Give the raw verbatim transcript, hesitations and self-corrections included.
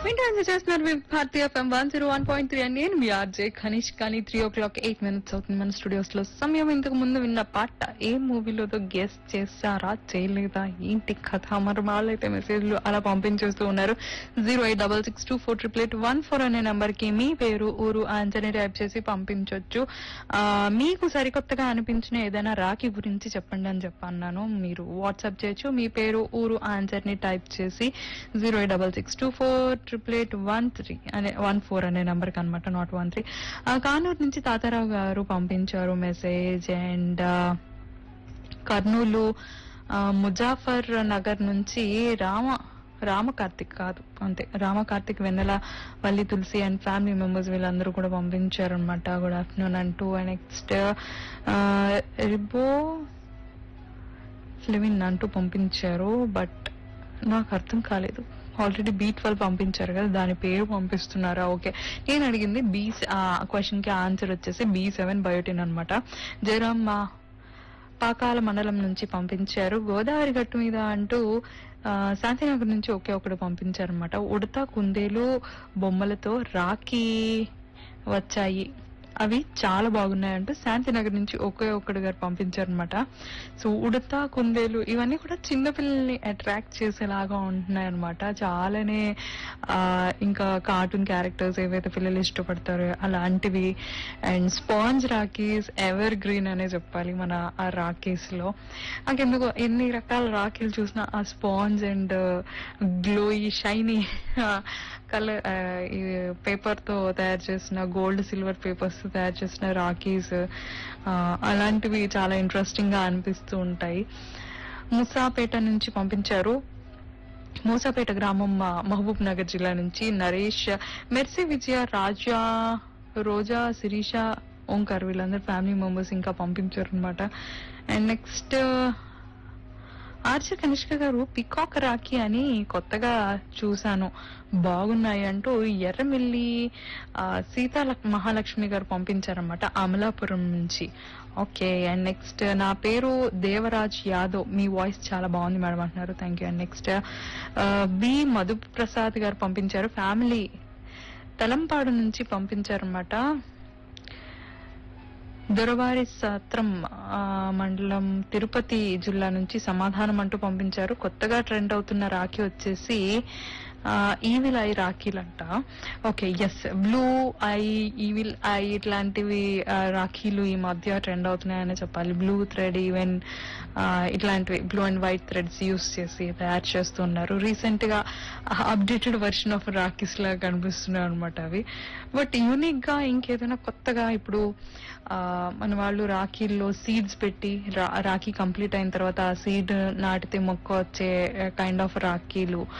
వింటూ చేస్తున్నారు మీ భారతీయ FM one zero one point three అని నేను మీ ఆర్జే ఖనీష్. కానీ త్రీ ఓ క్లాక్ ఎయిట్ మినిట్స్ అవుతుంది మన స్టూడియోస్ లో సమయం. ఇంతకు ముందు విన్న పాట ఏ మూవీలోతో గెస్ట్ చేస్తారా చేయలేదా ఏంటి కథ? మరి వాళ్ళైతే మెసేజ్లు అలా పంపించేస్తూ ఉన్నారు. Zero eight double six two four triple eight one four అనే నంబర్ కి మీ పేరు ఊరు ఆన్సర్ టైప్ చేసి పంపించవచ్చు. ఆ మీకు సరికొత్తగా అనిపించిన ఏదైనా రాఖీ గురించి చెప్పండి అని చెప్పన్నాను. మీరు వాట్సాప్ చేయొచ్చు. మీ పేరు ఊరు ఆన్సర్ ని టైప్ చేసి zero eight double six two four triple eight one three అనే వన్ ఫోర్ అనే నంబర్ కి అనమాట, నాట్ వన్ త్రీ. కానూరు నుంచి తాతారావు గారు పంపించారు మెసేజ్. అండ్ కర్నూలు ఆ, ముజాఫర్ నగర్ నుంచి రామ రామ కార్తిక్ కాదు అంతే రామ కార్తిక్ వెన్నెల వల్లి తులసి అండ్ ఫ్యామిలీ మెంబర్స్ వీళ్ళందరూ కూడా పంపించారు అనమాట. గుడ్ ఆఫ్టర్నూన్ అంటూ. నెక్స్ట్ రిబో ఫ్లివిన్ అంటూ పంపించారు. బట్ నాకు అర్థం కాలేదు. ఆల్రెడీ బీ ట్వెల్వ్ పంపించారు కదా, దాని పేరు పంపిస్తున్నారా? ఓకే, నేను అడిగింది బీ క్వశ్చన్ కి ఆన్సర్ వచ్చేసి బీ సెవెన్ బయోటిన్ అనమాట. జయరామ్ మా పాకాల మండలం నుంచి పంపించారు. గోదావరి గట్టు మీద అంటూ ఆ, శాంతినగర్ నుంచి ఒకే ఒకటి పంపించారు అనమాట. ఉడత కుందేలు బొమ్మలతో రాఖీ వచ్చాయి, అవి చాలా బాగున్నాయంటూ శాంతినగర్ నుంచి ఒకే ఒక్కడు గారు పంపించారు అనమాట. సో ఉడత కుందేలు ఇవన్నీ కూడా చిన్నపిల్లల్ని అట్రాక్ట్ చేసేలాగా ఉంటున్నాయి అనమాట. చాలానే ఆ ఇంకా కార్టూన్ క్యారెక్టర్స్ ఏవైతే పిల్లలు ఇష్టపడతారో అలాంటివి. And sponge rakhis ever green అనే చెప్పాలి మన ఆ రాఖీస్ లో. నాకెందుకు ఎన్ని రకాల రాఖీలు చూసినా ఆ sponge and glowy shiny colour ఈ పేపర్ తో తయారు చేసిన గోల్డ్ సిల్వర్ పేపర్స్ తయారు చేసిన రాఖీస్ అలాంటివి చాలా ఇంట్రెస్టింగ్ గా అనిపిస్తూ ఉంటాయి. ముసాపేట నుంచి పంపించారు. మూసాపేట గ్రామం మహబూబ్ నగర్ జిల్లా నుంచి నరేష్, మెర్సీ విజయ, రాజా, రోజా, శిరీష, ఓంకార్ వీళ్ళందరూ ఫ్యామిలీ మెంబర్స్ ఇంకా పంపించారు అనమాట. అండ్ నెక్స్ట్ ఆర్చ కనిష్క గారు పికాక్ రాఖీ అని కొత్తగా చూశాను, బాగున్నాయి అంటూ ఎర్రమిల్లి సీతా మహాలక్ష్మి గారు పంపించారనమాట అమలాపురం నుంచి. ఓకే. అండ్ నెక్స్ట్ నా పేరు దేవరాజ్ యాదవ్, మీ వాయిస్ చాలా బాగుంది మేడం అంటున్నారు. Thank you. And next B Madhu Prasad గారు పంపించారు. ఫ్యామిలీ తలంపాడు నుంచి పంపించారనమాట. దొరవారి సత్రం మండలం తిరుపతి జిల్లా నుంచి సమాధానం అంటూ పంపించారు. కొత్తగా ట్రెండ్ అవుతున్న రాఖీ వచ్చేసి evil eye రాఖీలంట. Okay, yes, blue I, evil eye ఇట్లాంటివి రాఖీలు ఈ మధ్య ట్రెండ్ అవుతున్నాయని చెప్పాలి. బ్లూ థ్రెడ్ ఈవెన్ ఇట్లాంటివి blue and white threads use చేసి తయారు చేస్తున్నారు. రీసెంట్ గా అప్డేటెడ్ వర్షన్ ఆఫ్ రాఖీస్ లాగా కనిపిస్తున్నాయి అనమాట అవి. బట్ యూనిక్ గా ఇంకేదైనా కొత్తగా ఇప్పుడు ఆ మన వాళ్ళు రాఖీల్లో సీడ్స్ పెట్టి రాఖీ కంప్లీట్ అయిన తర్వాత ఆ సీడ్ నాటితే మొక్క వచ్చే కైండ్ ఆఫ్ రాఖీలు